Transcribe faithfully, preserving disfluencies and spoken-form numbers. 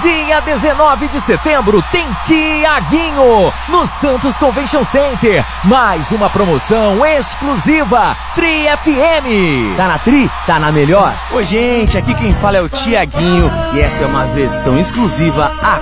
Dia dezenove de setembro tem Tiaguinho no Santos Convention Center. Mais uma promoção exclusiva Tri F M. Tá na Tri? Tá na melhor? Oi, gente, aqui quem fala é o Tiaguinho e essa é uma versão exclusiva